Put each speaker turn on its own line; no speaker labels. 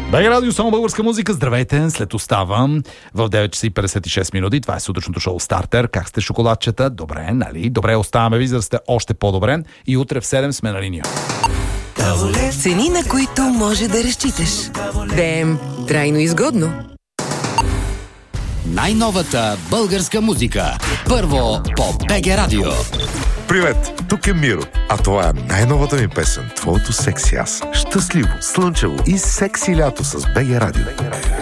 БГ Радио, само българска музика. Здравейте, след оставам в 9 часа и 56 минути. Това е сутрешното шоу Стартер. Как сте, шоколадчета? Добре, нали? Добре, оставаме ви, за да сте още по-добре. И утре в 7 сме на линия.
Цени, на които може да разчиташ. ДМ. Трайно изгодно.
Най-новата българска музика. Първо по БГ Радио.
Привет, тук е Миро, а това е най-новата ми песен, твоето секси аз. Щастливо, слънчево и секси лято с БГ Радио.